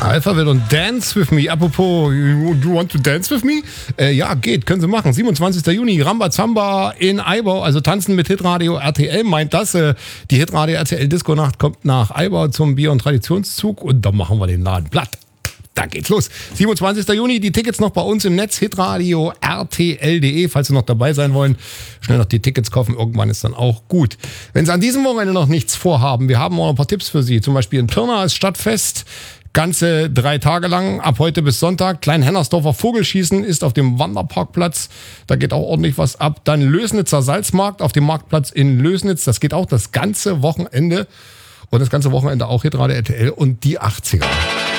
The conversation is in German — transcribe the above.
Alphabet und Dance With Me. Apropos, you want to dance with me? Ja, geht, können Sie machen. 27. Juni, Rambazamba in Eibau, also Tanzen mit Hitradio RTL, meint das. Die Hitradio RTL Disco-Nacht kommt nach Eibau zum Bier- und Traditionszug und dann machen wir den Laden platt. Da geht's los. 27. Juni, die Tickets noch bei uns im Netz, hitradio rtl.de, falls Sie noch dabei sein wollen. Schnell noch die Tickets kaufen, irgendwann ist dann auch gut. Wenn Sie an diesem Wochenende noch nichts vorhaben, wir haben auch noch ein paar Tipps für Sie. Zum Beispiel in Pirna ist Stadtfest, ganze 3 Tage lang, ab heute bis Sonntag. Klein-Hennersdorfer Vogelschießen ist auf dem Wanderparkplatz, da geht auch ordentlich was ab. Dann Lösnitzer Salzmarkt auf dem Marktplatz in Lösnitz, das geht auch das ganze Wochenende. Und das ganze Wochenende auch Hitradio RTL und die 80er.